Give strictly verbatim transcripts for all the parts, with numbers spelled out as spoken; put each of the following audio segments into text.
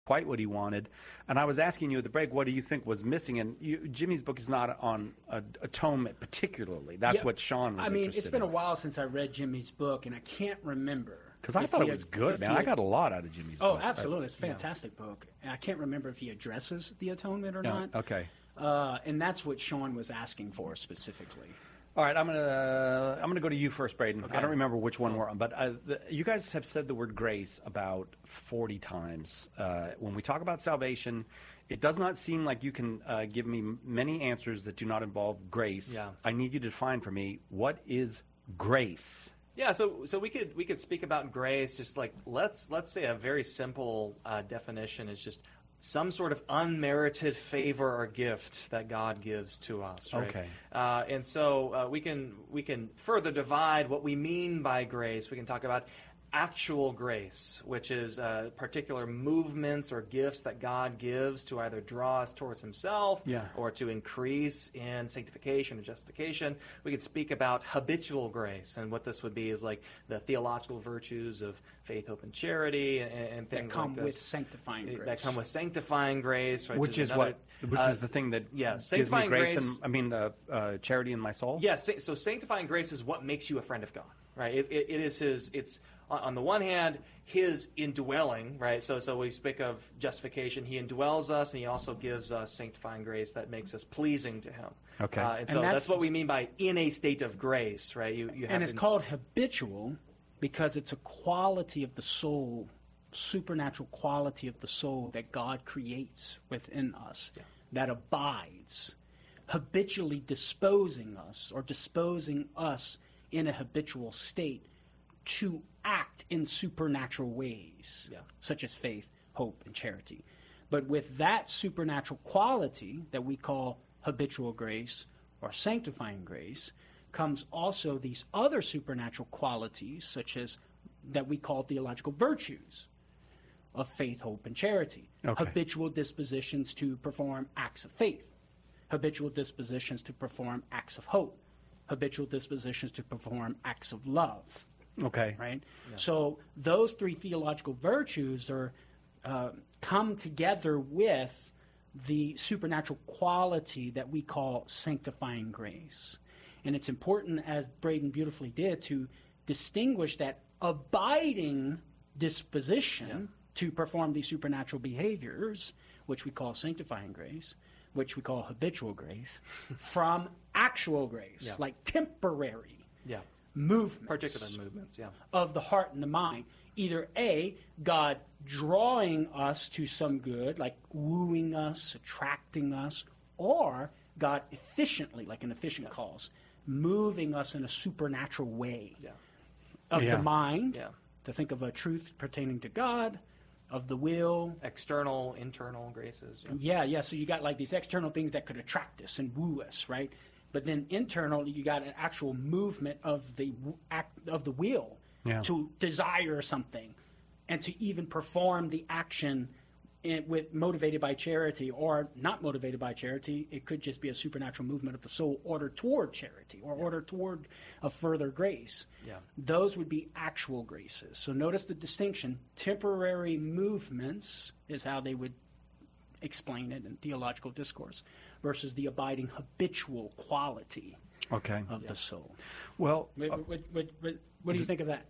quite what he wanted. And I was asking you at the break, what do you think was missing? And you, Jimmy's book is not on uh, atonement particularly. That's yeah, what Sean was I mean, interested it's been in. a while since I read Jimmy's book, and I can't remember. Because I thought it was had, good, man. Had, I got a lot out of Jimmy's oh, book. Oh, absolutely. It's a yeah. fantastic book. And I can't remember if he addresses the atonement or yeah. not. Okay. Uh, and that's what Sean was asking for specifically. All right, I'm gonna I'm gonna go to you first, Braden. Okay. I don't remember which one we're on, but uh, the, you guys have said the word grace about forty times. Uh, when we talk about salvation, it does not seem like you can uh, give me many answers that do not involve grace. Yeah. I need you to define for me what is grace. Yeah, so so we could we could speak about grace. Just like let's let's say a very simple uh, definition is just some sort of unmerited favor or gift that God gives to us, right? Okay. Uh, and so uh, we can we can further divide what we mean by grace. We can talk about actual grace, which is uh, particular movements or gifts that God gives to either draw us towards himself yeah. or to increase in sanctification or justification. We could speak about habitual grace, and what this would be is like the theological virtues of faith, hope, and charity, and, and things that come like this. with sanctifying grace. That come with sanctifying grace, right? Which is another, what? Which uh, is the thing that yeah, gives me sanctifying grace, grace and I mean uh, uh, charity in my soul. Yes. Yeah, so sanctifying grace is what makes you a friend of God, right? It, it, it is his. It's on the one hand, his indwelling, right? So, so we speak of justification. He indwells us, and he also gives us sanctifying grace that makes us pleasing to him. Okay. Uh, and, And so that's- that's, what we mean by in a state of grace, right? You, you have And it's been- called habitual because it's a quality of the soul, supernatural quality of the soul that God creates within us Yeah. that abides, habitually disposing us or disposing us in a habitual state to act in supernatural ways, Yeah. such as faith, hope, and charity. But with that supernatural quality that we call habitual grace or sanctifying grace comes also these other supernatural qualities, such as that we call theological virtues of faith, hope, and charity. Okay. Habitual dispositions to perform acts of faith, habitual dispositions to perform acts of hope, habitual dispositions to perform acts of love. Okay. Right? So those three theological virtues are uh, come together with the supernatural quality that we call sanctifying grace. And it's important, as Braden beautifully did, to distinguish that abiding disposition Yeah. to perform these supernatural behaviors, which we call sanctifying grace, which we call habitual grace, from actual grace, Yeah. like temporary yeah, movements particular movements, yeah. of the heart and the mind. Either A, God drawing us to some good, like wooing us, attracting us, or God efficiently, like an efficient cause, moving us in a supernatural way Yeah. of Yeah. the mind, Yeah. to think of a truth pertaining to God, of the will. External, internal graces. Yeah. Yeah, yeah. So you got like these external things that could attract us and woo us, right? But then internal, you got an actual movement of the w- act of the will Yeah. to desire something, and to even perform the action in, with motivated by charity or not motivated by charity. It could just be a supernatural movement of the soul ordered toward charity or ordered toward a further grace. Yeah. Those would be actual graces. So notice the distinction. Temporary movements is how they would explain it in theological discourse versus the abiding habitual quality Okay. of the soul. Well, What, uh, what, what, what, what do you think of that?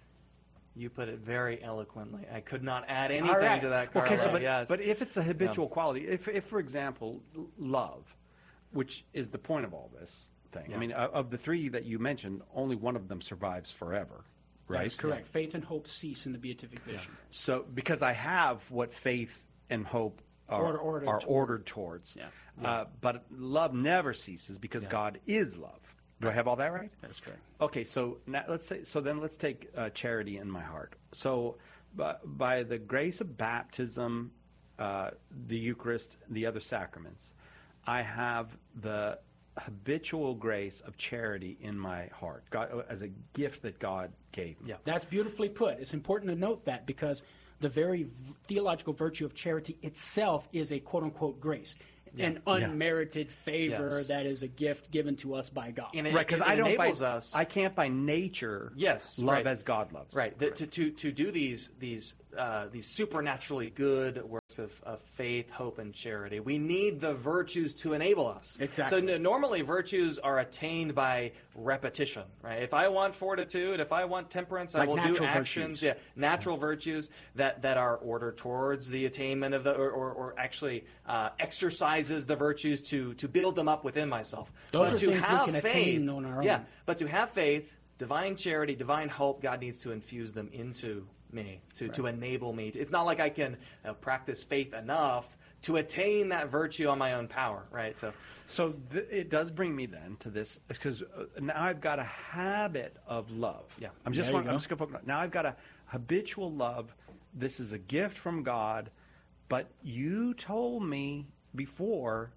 You put it very eloquently. I could not add anything right. to that, Carl. okay, so but, yes. but if it's a habitual quality, if, if for example, l- love, which is the point of all this thing, I Yeah. mean, of of the three that you mentioned, only one of them survives forever, right? That's correct. Faith and hope cease in the beatific vision. So because I have what faith and hope are Order- ordered are toward. ordered towards, Yeah. Uh, but love never ceases because Yeah. God is love. Do I have all that right? That's correct. Okay, so now let's say so. Then let's take uh, charity in my heart. So, by, by the grace of baptism, uh, the Eucharist, the other sacraments, I have the habitual grace of charity in my heart, God, as a gift that God gave me. Yeah. That's beautifully put. It's important to note that because the very v- theological virtue of charity itself is a quote-unquote grace, an unmerited favor Yes. that is a gift given to us by God. And it, Right, because it I don't by, enables us. I can't by nature Yes, love right. as God loves. Right. The, to, to to do these these uh, these supernaturally good works of, of faith, hope, and charity. We need the virtues to enable us. Exactly. So n- normally virtues are attained by repetition, right? If I want fortitude, if I want temperance, Like I will do natural actions, virtues. yeah, natural virtues that, that are ordered towards the attainment of the, or, or, or actually uh, exercises the virtues to to build them up within myself. Those but are to things we have can faith, attain on our yeah, own. but to have faith, divine charity, divine hope, God needs to infuse them into me to, to enable me. To, it's not like I can uh, practice faith enough to attain that virtue on my own power, right? So, So th- it does bring me then to this, because uh, now I've got a habit of love. Yeah. I'm just There you want, I'm go. just going to focus on now. I've got a habitual love. This is a gift from God, but you told me before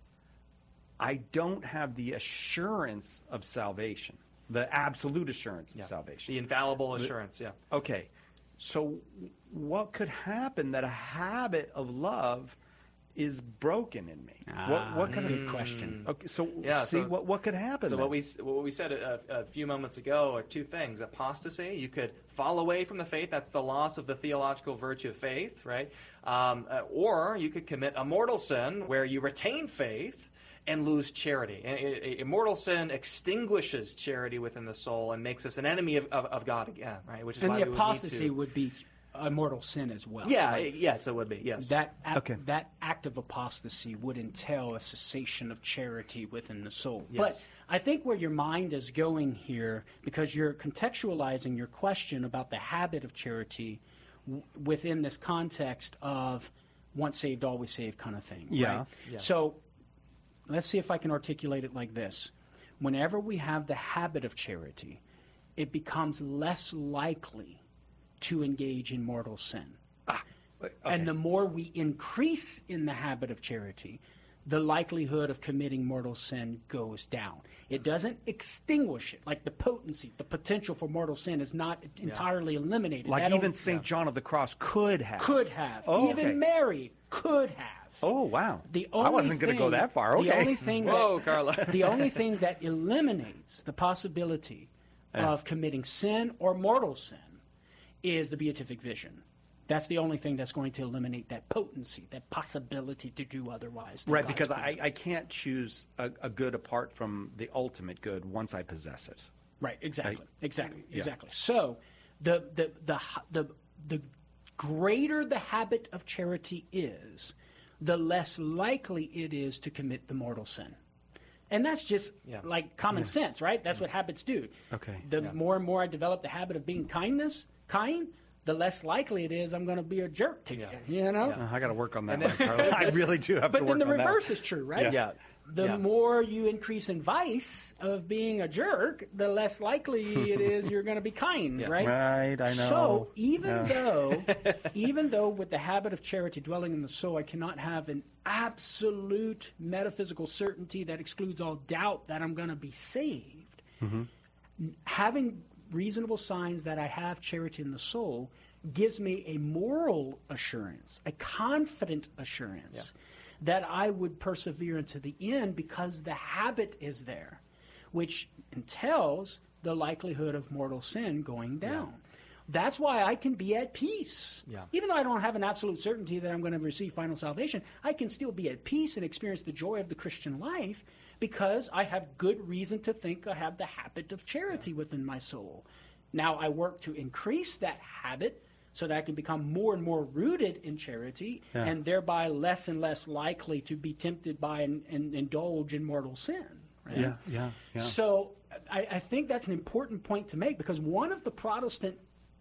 I don't have the assurance of salvation, the absolute assurance yeah. of salvation. The infallible assurance, yeah. Okay, so what could happen that a habit of love is broken in me? what, what could good question. Okay, so Yeah, see so- what what could happen? So then? what we what we said a, a few moments ago are two things: apostasy. You could fall away from the faith. That's the loss of the theological virtue of faith, right? Um, uh, or you could commit a mortal sin where you retain faith and lose charity. And a, a- a mortal sin extinguishes charity within the soul and makes us an enemy of, of, of God again, right? Which is And why the we would need apostasy to- would be a mortal sin as well. Yeah, Like, yes, it would be. Yes. that act, Okay. that act of apostasy would entail a cessation of charity within the soul. Yes. But I think where your mind is going here, because you're contextualizing your question about the habit of charity w- within this context of once saved, always saved kind of thing. Yeah. Right? Yeah. So let's see if I can articulate it like this. Whenever we have the habit of charity, it becomes less likely to engage in mortal sin. And the more we increase in the habit of charity, the likelihood of committing mortal sin goes down. It doesn't extinguish it. Like the potency, the potential for mortal sin is not entirely eliminated. like That even only- Saint John of the Cross could have. could have. Oh, Even okay. Mary could have. Oh wow! The I only wasn't going to go thing- that far. Okay. The only thing Whoa, that, Carla. the only thing that eliminates the possibility of committing sin or mortal sin is the beatific vision. That's the only thing that's going to eliminate that potency, that possibility to do otherwise. than Right, God's because will. I, I can't choose a, a good apart from the ultimate good once I possess it. Right, exactly, exactly, yeah. exactly. So, the the the the the greater the habit of charity is, the less likely it is to commit the mortal sin. And that's just Yeah. like common sense, right? That's what habits do. Okay. The more and more I develop the habit of being kindness, kind, the less likely it is I'm going to be a jerk to Yeah. you. You know. Uh, I got to work on that And one, then- Carla. I really do have But to then work the on that. reverse is true, right? Yeah. The Yeah. more you increase in vice of being a jerk, the less likely it is you're going to be kind, Yes. right? Right, I know. So even Yeah. though, even though with the habit of charity dwelling in the soul, I cannot have an absolute metaphysical certainty that excludes all doubt that I'm going to be saved. Mm-hmm. Having reasonable signs that I have charity in the soul gives me a moral assurance, a confident assurance that I would persevere into the end because the habit is there, which entails the likelihood of mortal sin going down. That's why I can be at peace. Yeah. Even though I don't have an absolute certainty that I'm going to receive final salvation, I can still be at peace and experience the joy of the Christian life because I have good reason to think I have the habit of charity within my soul. Now I work to increase that habit so that I can become more and more rooted in charity Yeah. and thereby less and less likely to be tempted by and, and indulge in mortal sin. Right? Yeah, yeah, yeah. So I, I think that's an important point to make because one of the Protestant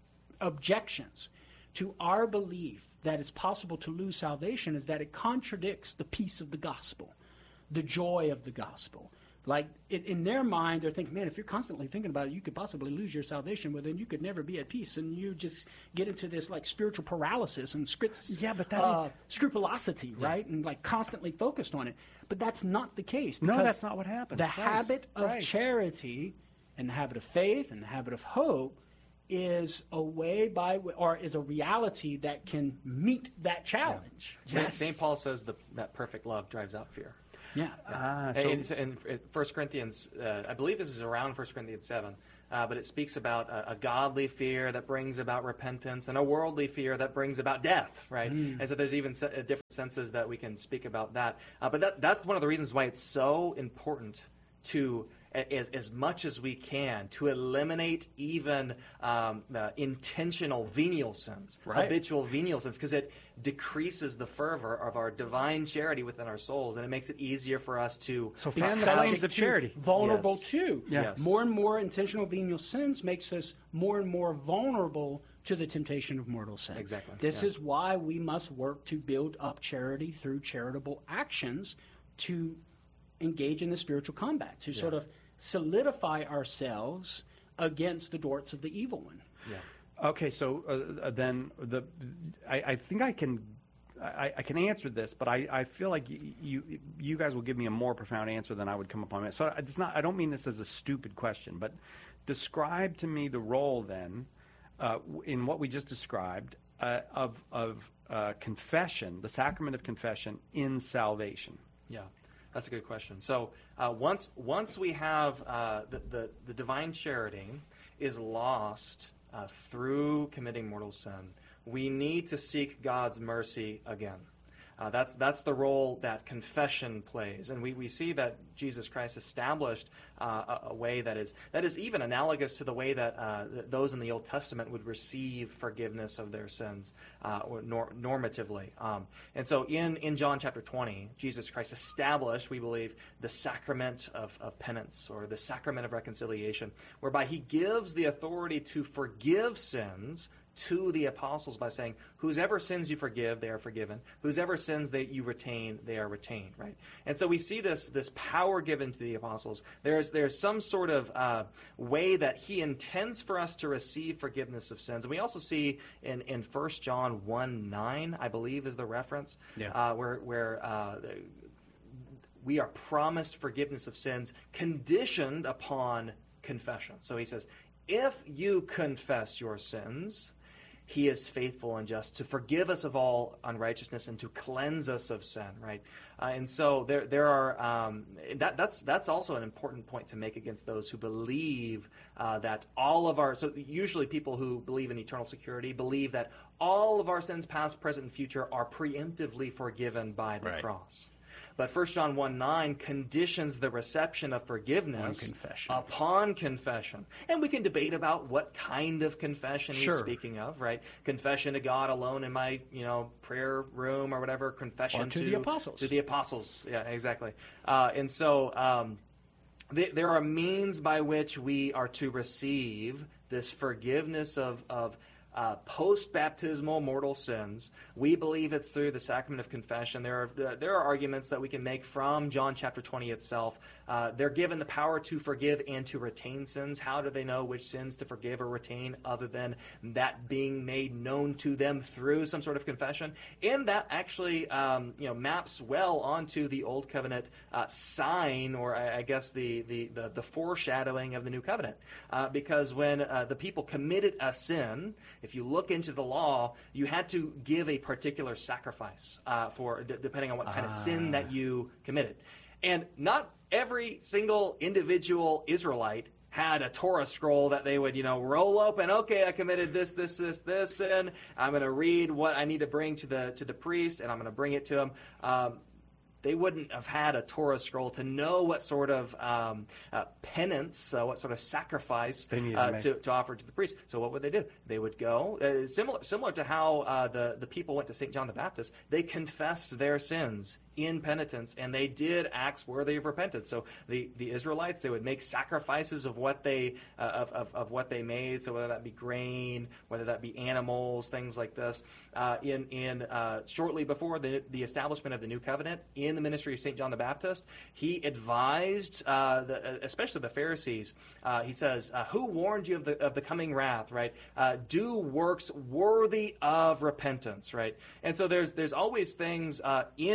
objections to our belief that it's possible to lose salvation is that it contradicts the peace of the gospel, the joy of the gospel. Like it, in their mind, they're thinking, man, if you're constantly thinking about it, you could possibly lose your salvation. Well, then you could never be at peace, and you just get into this like spiritual paralysis and scripts, Yeah, but that uh, scrupulosity, right, and like constantly focused on it. But that's not the case. No, because that's not what happens. The Right, habit of right. charity and the habit of faith and the habit of hope is a way by or is a reality that can meet that challenge. Saint, Yes. Saint Paul says the, that perfect love drives out fear. Yeah. Ah, And so- it's in First Corinthians, uh, I believe this is around First Corinthians seven. uh, but it speaks about a, a godly fear that brings about repentance and a worldly fear that brings about death, right? Mm. And so there's even se- different senses that we can speak about that. Uh, but that, that's one of the reasons why it's so important to, as, as much as we can, to eliminate even um, uh, intentional venial sins, right. habitual venial sins, because it decreases the fervor of our divine charity within our souls, and it makes it easier for us to So Be fan the subject flames of to, charity. vulnerable Yes. to. Yes. More and more intentional venial sins makes us more and more vulnerable to the temptation of mortal sin. Exactly. This Yeah. is why we must work to build up charity through charitable actions to engage in the spiritual combat, to sort of solidify ourselves against the darts of the evil one. Yeah. Okay, so uh, then the I, I think I can I, I can answer this, but I, I feel like you, you you guys will give me a more profound answer than I would come upon. So it's not I don't mean this as a stupid question, but describe to me the role then uh, in what we just described uh, of of uh, confession, the sacrament of confession in salvation. Yeah. That's a good question. So uh, once once we have uh, the, the the divine charity is lost uh, through committing mortal sin, we need to seek God's mercy again. Uh, that's that's the role that confession plays, and we, we see that Jesus Christ established uh, a, a way that is that is even analogous to the way that uh, th- those in the Old Testament would receive forgiveness of their sins, uh, or nor- normatively. Um, and so, in, in John chapter twenty, Jesus Christ established, we believe, the sacrament of, of penance, or the sacrament of reconciliation, whereby He gives the authority to forgive sins to the apostles by saying, whosever sins you forgive, they are forgiven. Whosever sins that you retain, they are retained, right? And so we see this this power given to the apostles. There's there's some sort of uh, way that He intends for us to receive forgiveness of sins. And we also see in, in First John one nine, I believe is the reference, Yeah. uh, where, where uh, we are promised forgiveness of sins conditioned upon confession. So he says, if you confess your sins, He is faithful and just to forgive us of all unrighteousness and to cleanse us of sin, right? Uh, and so there, there are um, that, that's that's also an important point to make against those who believe uh, that all of our. So usually people who believe in eternal security believe that all of our sins, past, present, and future, are preemptively forgiven by the Right. cross. But First John one nine conditions the reception of forgiveness On confession. upon confession. And we can debate about what kind of confession Sure. he's speaking of, right? Confession to God alone in my, you know, prayer room or whatever. Confession Or to the apostles. To the apostles, yeah, exactly. Uh, and so um, th- there are means by which we are to receive this forgiveness of, of Uh, post-baptismal mortal sins. We believe it's through the sacrament of confession. There are uh, there are arguments that we can make from John chapter twenty itself. Uh, they're given the power to forgive and to retain sins. How do they know which sins to forgive or retain other than that being made known to them through some sort of confession? And that actually um, you know maps well onto the Old Covenant uh, sign, or I, I guess the, the, the, the foreshadowing of the New Covenant. Uh, because when uh, the people committed a sin, if you look into the law, you had to give a particular sacrifice uh, for d- depending on what kind of sin that you committed. And not every single individual Israelite had a Torah scroll that they would, you know, roll open. Okay, I committed this, this, this, this sin. I'm going to read what I need to bring to the to the priest, and I'm going to bring it to him. Um, They wouldn't have had a Torah scroll to know what sort of um, uh, penance, uh, what sort of sacrifice They needed to uh, make. to, to offer to the priest. So what would they do? They would go, uh, similar similar to how uh, the, the people went to Saint John the Baptist, they confessed their sins in penitence, and they did acts worthy of repentance. So the, the Israelites, they would make sacrifices of what they uh, of, of, of what they made, so whether that be grain, whether that be animals, things like this. Uh, in in uh, shortly before the the establishment of the New Covenant, in the ministry of Saint John the Baptist, he advised, uh, the, especially the Pharisees. Uh, he says, uh, "Who warned you of the of the coming wrath?" Right? Uh, do works worthy of repentance. Right? And so there's there's always things uh, in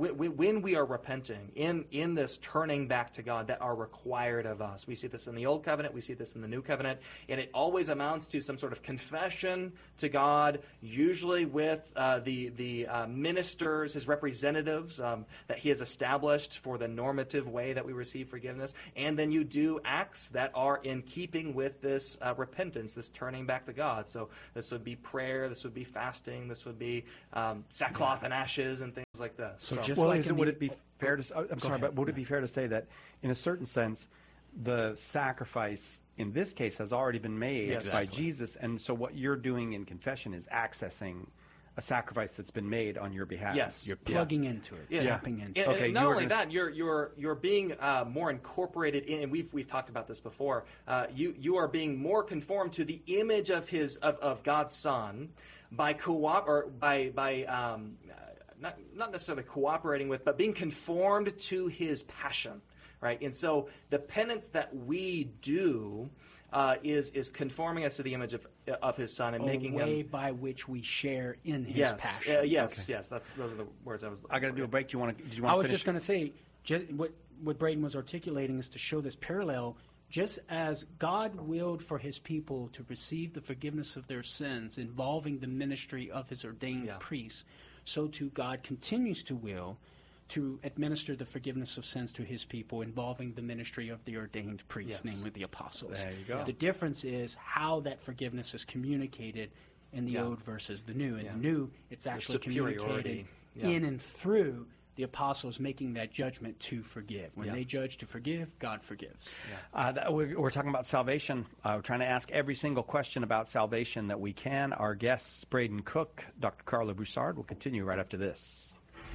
when we are repenting, in, in this turning back to God that are required of us. We see this in the Old Covenant, we see this in the New Covenant, and it always amounts to some sort of confession to God, usually with uh, the, the uh, ministers, his representatives um, that he has established for the normative way that we receive forgiveness. And then you do acts that are in keeping with this uh, repentance, this turning back to God. So this would be prayer, this would be fasting, this would be um, sackcloth and ashes and things like this. So So, just Well, like is in it, would the- it be fair to? s- I'm sorry, ahead. but would it be fair to say that, in a certain sense, the sacrifice in this case has already been made Yes. by Exactly. Jesus, and so what you're doing in confession is accessing a sacrifice that's been made on your behalf. Yes. You're plugging into it, Yeah. tapping into And, it. Okay, and not you were only gonna s- that, you're you're you're being uh, more incorporated in, and we've we've talked about this before. Uh, you you are being more conformed to the image of his of, of God's Son by co or by by um, uh, not not necessarily cooperating with, but being conformed to his passion, right? And so the penance that we do uh, is is conforming us to the image of of his Son and a making way him. by which we share in his Yes, passion. uh, yes, yes. That's those are the words I was. I got to do a break. Do you want to? Did you I want was to finish? just going to say, ju- what what Braden was articulating is to show this parallel. Just as God willed for his people to receive the forgiveness of their sins involving the ministry of his ordained Yeah. priests, so too God continues to will to administer the forgiveness of sins to his people involving the ministry of the ordained priests, Yes. namely the apostles. There you go. The difference is how that forgiveness is communicated in the Yeah. Old versus the New. In Yeah. the New, it's actually superiority. communicated Yeah. in and through the apostles making that judgment to forgive. When Yeah. they judge to forgive, God forgives. Uh, that, we're, we're talking about salvation. Uh, we're trying to ask every single question about salvation that we can. Our guests, Braden Cook, Doctor Carla Broussard, will continue right after this.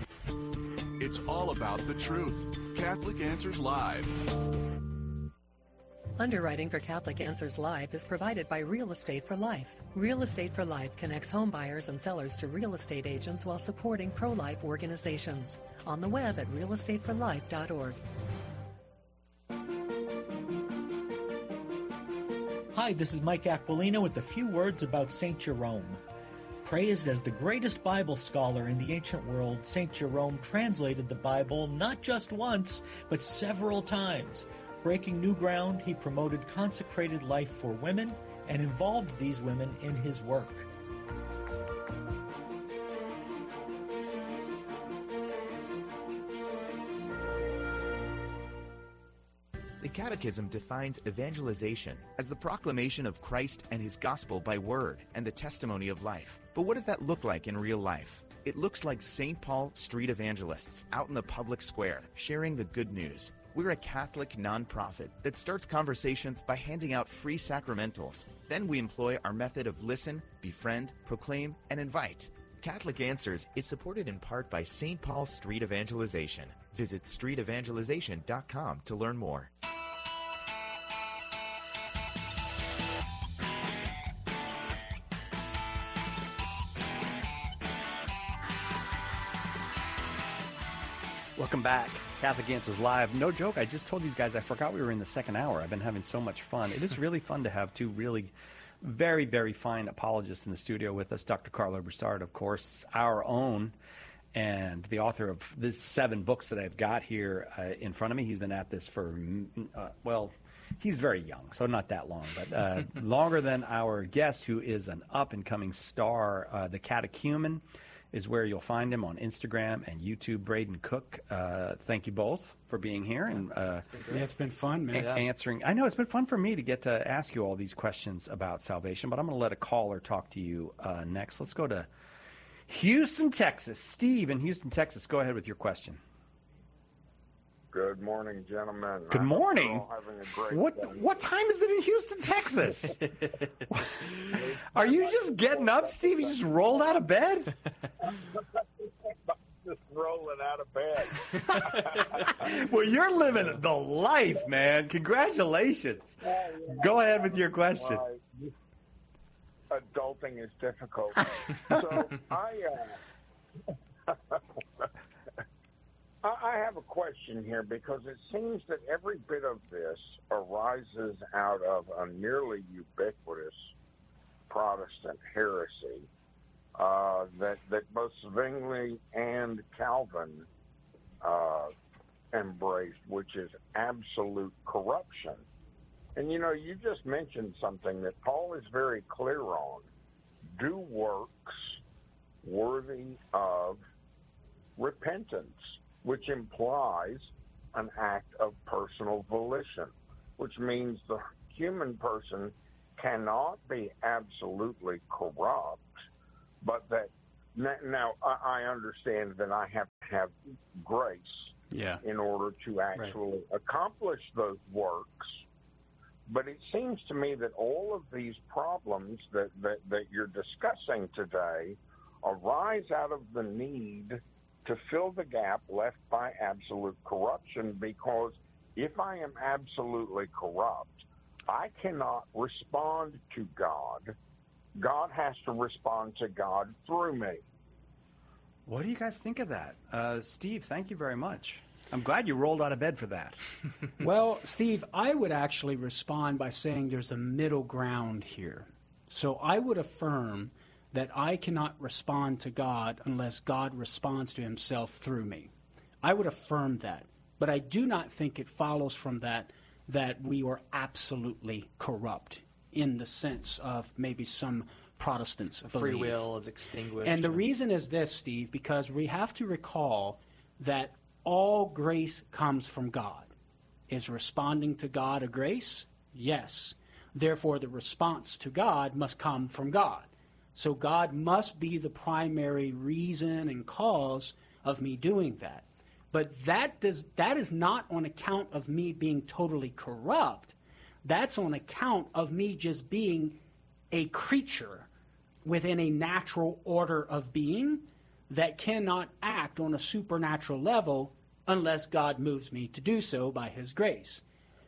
It's all about the truth. Catholic Answers Live. Underwriting for Catholic Answers Live is provided by Real Estate for Life. Real Estate for Life connects home buyers and sellers to real estate agents while supporting pro-life organizations. On the web at real estate for life dot org. Hi, this is Mike Aquilina with a few words about Saint Jerome. Praised as the greatest Bible scholar in the ancient world, Saint Jerome translated the Bible not just once, but several times. Breaking new ground, he promoted consecrated life for women and involved these women in his work. The Catechism defines evangelization as the proclamation of Christ and his gospel by word and the testimony of life. But what does that look like in real life? It looks like Saint Paul Street Evangelists out in the public square, sharing the good news. We're a Catholic nonprofit that starts conversations by handing out free sacramentals. Then we employ our method of listen, befriend, proclaim, and invite. Catholic Answers is supported in part by Saint Paul Street Evangelization. Visit street evangelization dot com to learn more. Welcome back. Catholic Answers Live. No joke, I just told these guys I forgot we were in the second hour. I've been having so much fun. It is really fun to have two really very, very fine apologists in the studio with us. Doctor Carla Broussard, of course, our own, and the author of these seven books that I've got here uh, in front of me. He's been at this for, mm, uh, well, he's very young, so not that long, but uh, longer than our guest, who is an up-and-coming star, uh, the Catechumen, is where you'll find him on Instagram and YouTube. Braden Cook, uh, thank you both for being here and uh, Yeah, it's been fun, man. a- answering. I know it's been fun for me to get to ask you all these questions about salvation, but I'm going to let a caller talk to you uh, next. Let's go to Houston, Texas. Steve in Houston, Texas, go ahead with your question. Good morning, gentlemen. Good I hope morning. you're all having a great What day. what time is it in Houston, Texas? Are you just getting up, Steve? You just rolled out of bed? Just rolling out of bed. Well, you're living the life, man. Congratulations. Go ahead with your question. Uh, adulting is difficult. So I, uh, I I have a question here because it seems that every bit of this arises out of a nearly ubiquitous Protestant heresy uh, that that both Zwingli and Calvin uh, embraced, which is absolute corruption. And, you know, you just mentioned something that Paul is very clear on. Do works worthy of repentance, which implies an act of personal volition, which means the human person cannot be absolutely corrupt, but that now I understand that I have to have grace Yeah. in order to actually right. accomplish those works. But it seems to me that all of these problems that, that, that you're discussing today arise out of the need to fill the gap left by absolute corruption, because if I am absolutely corrupt, I cannot respond to God. God has to respond to God through me. What do you guys think of that? Uh, Steve, thank you very much. I'm glad you rolled out of bed for that. Well, Steve, I would actually respond by saying there's a middle ground here. So I would affirm that I cannot respond to God unless God responds to himself through me. I would affirm that. But I do not think it follows from that that we are absolutely corrupt in the sense of maybe some Protestants believe. Free will is extinguished. And the reason is this, Steve, because we have to recall that all grace comes from God. Is responding to God a grace? Yes. Therefore, the response to God must come from God. So God must be the primary reason and cause of me doing that. But that does that is not on account of me being totally corrupt. That's on account of me just being a creature within a natural order of being that cannot act on a supernatural level unless God moves me to do so by his grace.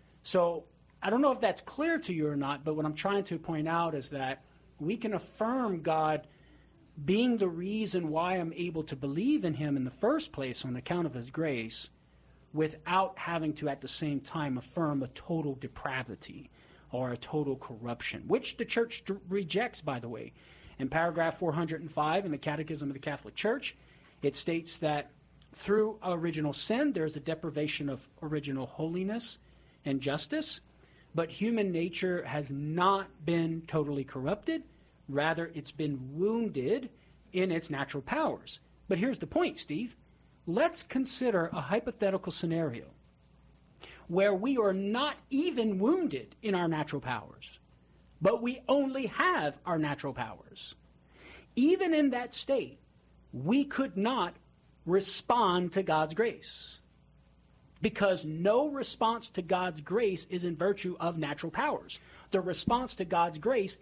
So I don't know if that's clear to you or not, but what I'm trying to point out is that we can affirm God being the reason why I'm able to believe in him in the first place on account of his grace, without having to at the same time affirm a total depravity or a total corruption, which the church rejects, by the way. In paragraph four hundred five in the Catechism of the Catholic Church, it states that through original sin, there's a deprivation of original holiness and justice, but human nature has not been totally corrupted. Rather, it's been wounded in its natural powers. But here's the point, Steve. Let's consider a hypothetical scenario where we are not even wounded in our natural powers, but we only have our natural powers. Even in that state, we could not respond to God's grace, because no response to God's grace is in virtue of natural powers. The response to God's grace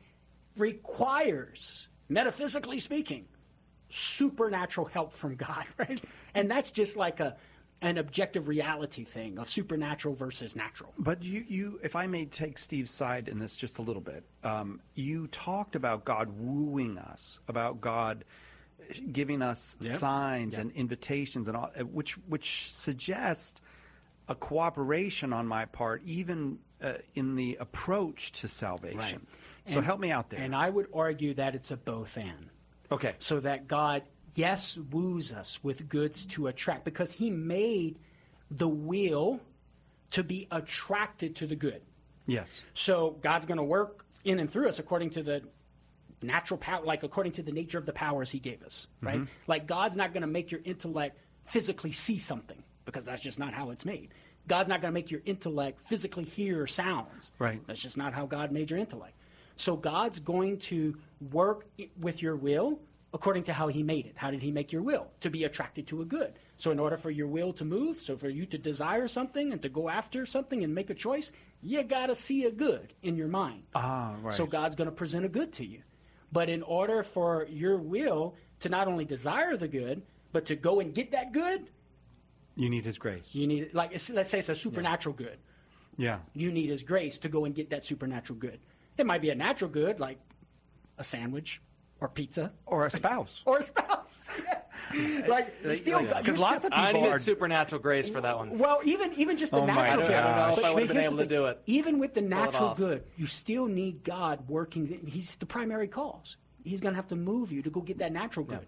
requires, metaphysically speaking, supernatural help from God, right? And that's just like a an objective reality thing of supernatural versus natural. But you, you, if I may take Steve's side in this just a little bit, um, you talked about God wooing us, about God giving us Yep. signs Yep. and invitations, and all, which which suggest a cooperation on my part, even uh, in the approach to salvation. Right. So And- help me out there. And I would argue that it's a both and. Okay. So that God, yes, woos us with goods to attract, because he made the will to be attracted to the good. Yes. So God's going to work in and through us according to the natural power, like according to the nature of the powers he gave us, right? Like God's not going to make your intellect physically see something, because that's just not how it's made. God's not going to make your intellect physically hear sounds. Right. That's just not how God made your intellect. So God's going to work i- with your will according to how he made it. How did he make your will? To be attracted to a good. So in order for your will to move, so for you to desire something and to go after something and make a choice, you got to see a good in your mind. Ah, right. So God's going to present a good to you. But in order for your will to not only desire the good, but to go and get that good, You need his grace. you need, like, it's- let's say it's a supernatural good. Yeah. You need his grace to go and get that supernatural good. It might be a natural good, like a sandwich or pizza Or a spouse. or a spouse. like, Like- still, like- God- 'cause you lots still- of I people needed are- supernatural grace for that one. Well, even even just the Oh my natural I good. don't, I don't know if But- I would but have been here's able the to do it. Even with the natural off. good, you still need God working. He's the primary cause. He's going to have to move you to go get that natural good.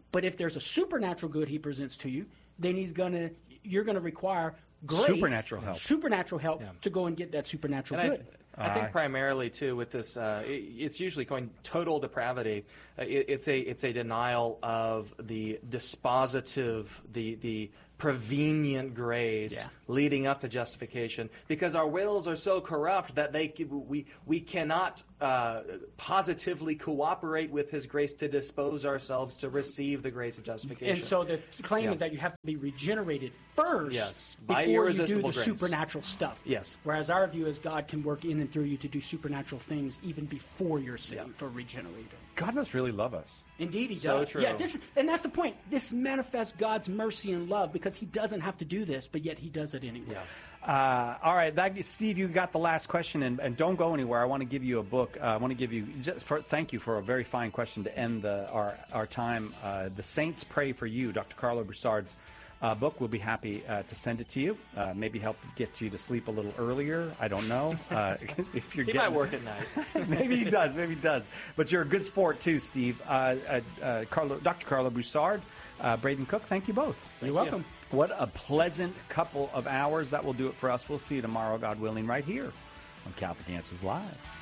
But if there's a supernatural good he presents to you, then he's gonna you're gonna require grace, Supernatural help. supernatural help to go and get that supernatural And good. I, I think primarily too with this, uh, it, it's usually going total depravity. Uh, it, it's a it's a denial of the dispositive, the the prevenient grace Yeah. leading up to justification, because our wills are so corrupt that they we we cannot uh, positively cooperate with His grace to dispose ourselves to receive the grace of justification. And so the claim Yeah. is that you have to be regenerated first Yes, by before you do irresistible the grace. supernatural stuff. Yes. Whereas our view is God can work in and through you to do supernatural things even before you're saved or regenerated. God must really love us. Indeed, he So does. true. Yeah, this and that's the point. This manifests God's mercy and love because he doesn't have to do this, but yet he does it anyway. Yeah. Uh, all right, that, Steve, you got the last question, and, and don't go anywhere. I want to give you a book. Uh, I want to give you just for thank you for a very fine question to end the, our our time. Uh, the Saints Pray for You, Doctor Carlo Broussard's uh, book. We'll be happy uh, to send it to you. Uh, maybe help get you to sleep a little earlier. I don't know uh, if you're He getting, might work at night. maybe he does. Maybe he does. But you're a good sport too, Steve. Uh, uh, uh, Carlo, Doctor Carlo Broussard, uh, Braden Cook. Thank you both. You're welcome. What a pleasant couple of hours. That will do it for us. We'll see you tomorrow, God willing, right here on Catholic Answers Live.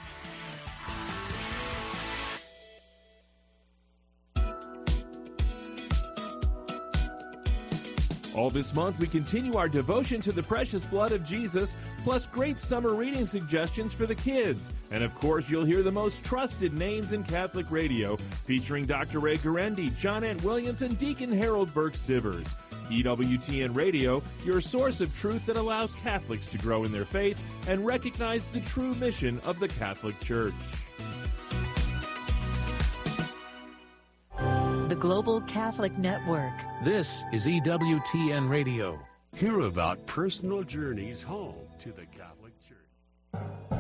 All this month, we continue our devotion to the precious blood of Jesus, plus great summer reading suggestions for the kids. And of course, you'll hear the most trusted names in Catholic radio, featuring Doctor Ray Guarendi, John Ant Williams, and Deacon Harold Burke-Sivers. E W T N Radio, your source of truth that allows Catholics to grow in their faith and recognize the true mission of the Catholic Church. The Global Catholic Network. This is E W T N Radio. Hear about personal journeys home to the Catholic Church.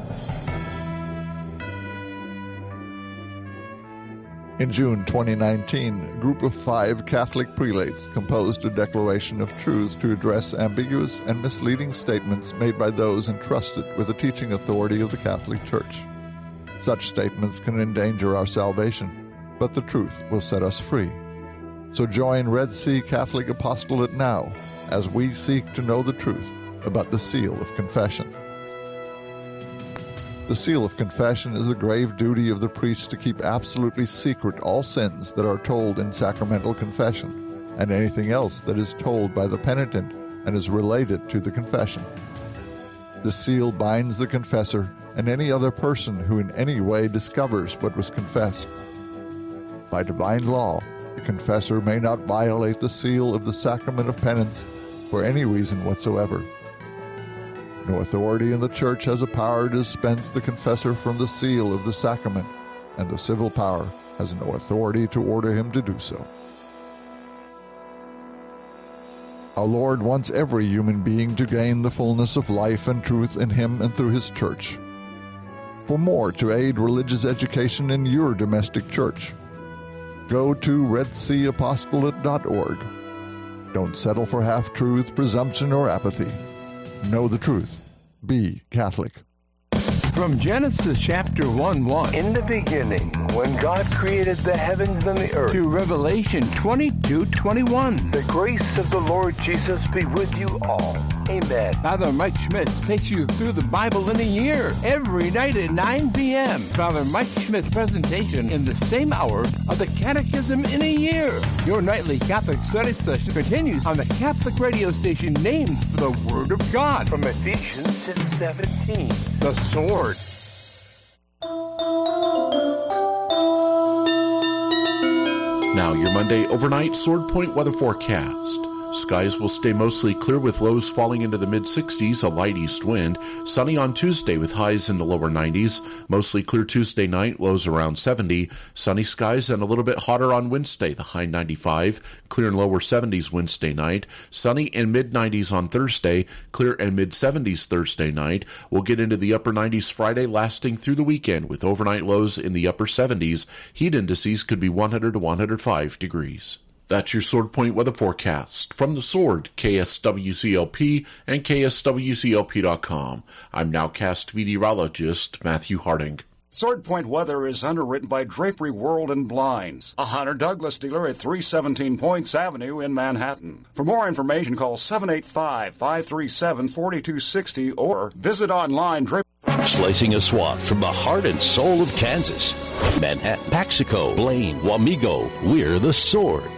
In June twenty nineteen, a group of five Catholic prelates composed a declaration of truth to address ambiguous and misleading statements made by those entrusted with the teaching authority of the Catholic Church. Such statements can endanger our salvation, but the truth will set us free. So join Red Sea Catholic Apostolate now as we seek to know the truth about the seal of confession. The seal of confession is the grave duty of the priest to keep absolutely secret all sins that are told in sacramental confession, and anything else that is told by the penitent and is related to the confession. The seal binds the confessor and any other person who in any way discovers what was confessed. By divine law, the confessor may not violate the seal of the sacrament of penance for any reason whatsoever. No authority in the Church has a power to dispense the confessor from the seal of the sacrament, and the civil power has no authority to order him to do so. Our Lord wants every human being to gain the fullness of life and truth in Him and through His Church. For more to aid religious education in your domestic church, go to red sea apostolate dot org. Don't settle for half-truth, presumption, or apathy. Know the truth. Be Catholic. From Genesis chapter one one, in the beginning, when God created the heavens and the earth, to Revelation twenty-two twenty-one, the grace of the Lord Jesus be with you all. Amen. Father Mike Schmitz takes you through the Bible in a year, every night at nine p.m. Father Mike Schmitz presentation in the same hour of the Catechism in a Year. Your nightly Catholic study session continues on the Catholic radio station named for the Word of God. From Ephesians six seventeen. The Sword. Now, your Monday overnight Sword Point weather forecast. Skies will stay mostly clear with lows falling into the mid-sixties, a light east wind. Sunny on Tuesday with highs in the lower nineties. Mostly clear Tuesday night, lows around seventy. Sunny skies and a little bit hotter on Wednesday, the high ninety-five. Clear and lower seventies Wednesday night. Sunny and mid-nineties on Thursday. Clear and mid-seventies Thursday night. We'll get into the upper nineties Friday, lasting through the weekend with overnight lows in the upper seventies. Heat indices could be one hundred to one hundred five degrees. That's your Sword Point weather forecast. From the Sword, K S W C L P and K S W C L P dot com. I'm nowcast meteorologist Matthew Harding. Sword Point Weather is underwritten by Drapery World and Blinds, a Hunter Douglas dealer at three seventeen Points Avenue in Manhattan. For more information, call seven eight five, five three seven, four two six zero or visit online Drapery. Slicing a swath from the heart and soul of Kansas. Manhattan, Paxico, Blaine, Wamego, we're the Sword.